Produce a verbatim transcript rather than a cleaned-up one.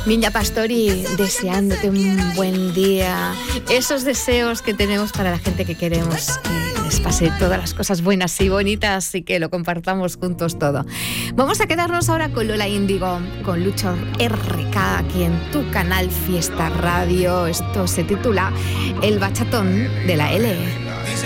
Miña Pastori, deseándote un buen día. Esos deseos que tenemos para la gente que queremos, que les pase todas las cosas buenas y bonitas y que lo compartamos juntos todo. Vamos a quedarnos ahora con Lola Índigo, con Lucho R K, aquí en tu canal Fiesta Radio. Esto se titula El Bachatón de la L.